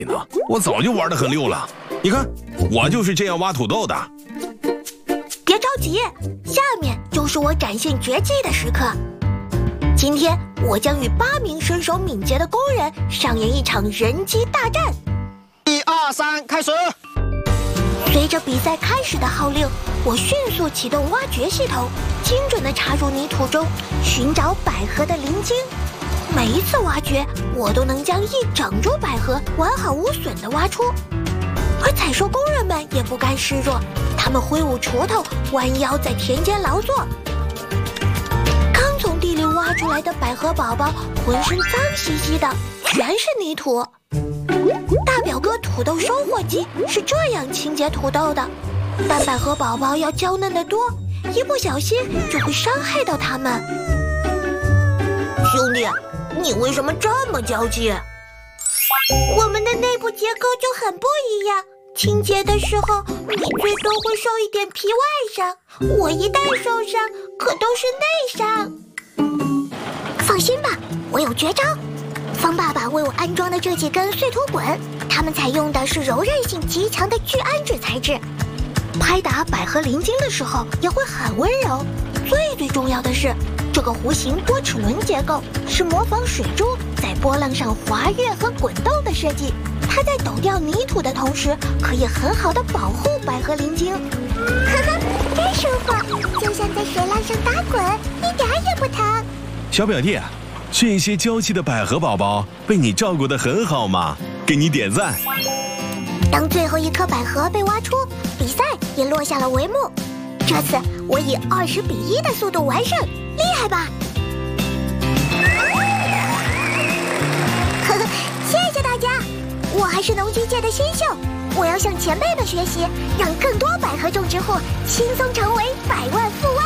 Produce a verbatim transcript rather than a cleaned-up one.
呢，我早就玩得很溜了。你看，我就是这样挖土豆的。 别着急，下面就是我展现绝技的时刻。今天我将与八名身手敏捷的工人上演一场人机大战。 一二三，开始！ 随着比赛开始的号令，我迅速启动挖掘系统，精准地插入泥土中，寻找百合的鳞茎。每一次挖掘，我都能将一整株百合完好无损地挖出。而采收工人们也不甘示弱，他们挥舞锄头，弯腰在田间劳作。刚从地里挖出来的百合宝宝浑身脏兮兮的，全是泥土。大表哥土豆收获机是这样清洁土豆的，但百合宝宝要娇嫩得多，一不小心就会伤害到它们。兄弟，你为什么这么娇气？我们的内部结构就很不一样，清洁的时候你最多会受一点皮外伤，我一旦受伤可都是内伤。放心吧，我有绝招。方爸爸为我安装的这几根碎土滚，它们采用的是柔韧性极强的聚氨酯材质，拍打百合鳞茎的时候也会很温柔。最最重要的是，这个弧形多齿轮结构是模仿水珠在波浪上滑跃和滚动的设计，它在抖掉泥土的同时，可以很好的保护百合鳞茎。呵呵，真舒服，就像在水浪上打滚，一点也不疼。 小表弟，这些娇气的百合宝宝被你照顾得很好嘛，给你点赞。 当最后一颗百合被挖出，比赛也落下了帷幕。这次我以二十比一的速度完胜，厉害吧？呵呵，谢谢大家，我还是农机界的新秀，我要向前辈们学习，让更多百合种植户轻松成为百万富翁。